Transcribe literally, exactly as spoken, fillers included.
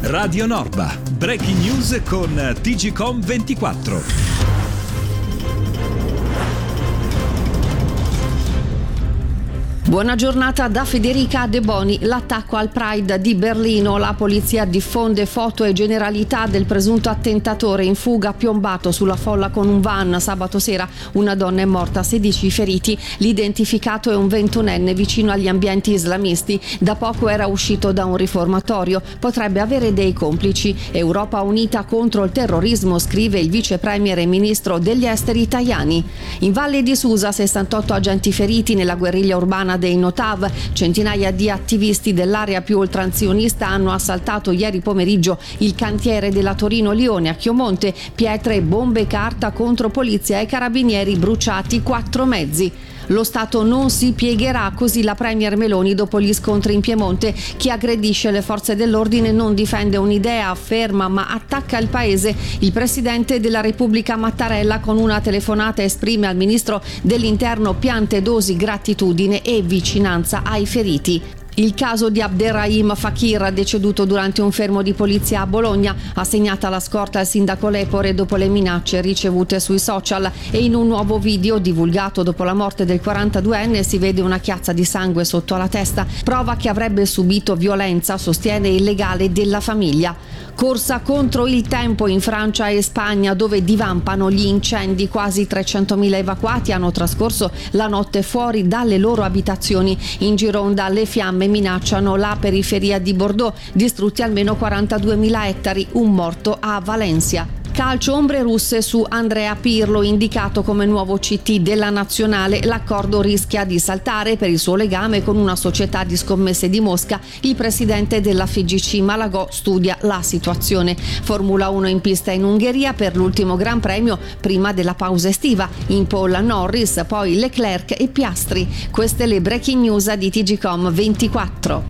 Radio Norba. Breaking news con T G C O M ventiquattro. Buona giornata da Federica De Boni. L'attacco al Pride di Berlino. La polizia diffonde foto e generalità del presunto attentatore in fuga piombato sulla folla con un van. Sabato sera una donna è morta, sedici feriti. L'identificato è un ventunenne vicino agli ambienti islamisti. Da poco era uscito da un riformatorio. Potrebbe avere dei complici. Europa unita contro il terrorismo, scrive il vice premier e ministro degli esteri Tajani. In Valle di Susa sessantotto agenti feriti nella guerriglia urbana dei Notav. Centinaia di attivisti dell'area più oltranzionista hanno assaltato ieri pomeriggio il cantiere della Torino Lione a Chiomonte. Pietre, bombe, carta contro polizia e carabinieri, bruciati quattro mezzi. Lo Stato non si piegherà, così la premier Meloni dopo gli scontri in Piemonte. Chi aggredisce le forze dell'ordine non difende un'idea, afferma, ma attacca il paese. Il presidente della Repubblica Mattarella con una telefonata esprime al ministro dell'Interno piante dosi, gratitudine e vicinanza ai feriti. Il caso di Abderrahim Fakir, deceduto durante un fermo di polizia a Bologna, assegnata la scorta al sindaco Lepore dopo le minacce ricevute sui social, e in un nuovo video divulgato dopo la morte del quarantaduenne si vede una chiazza di sangue sotto alla testa, prova che avrebbe subito violenza, sostiene il legale della famiglia. Corsa contro il tempo in Francia e Spagna, dove divampano gli incendi. Quasi trecentomila evacuati hanno trascorso la notte fuori dalle loro abitazioni. In Gironda le fiamme minacciano la periferia di Bordeaux, distrutti almeno quarantaduemila ettari, un morto a Valencia. Calcio, ombre russe su Andrea Pirlo, indicato come nuovo C T della nazionale. L'accordo rischia di saltare per il suo legame con una società di scommesse di Mosca. Il presidente della F I G C Malagò studia la situazione. Formula uno in pista in Ungheria per l'ultimo Gran Premio prima della pausa estiva. In pole Norris, poi Leclerc e Piastri. Queste le breaking news di T G C O M ventiquattro.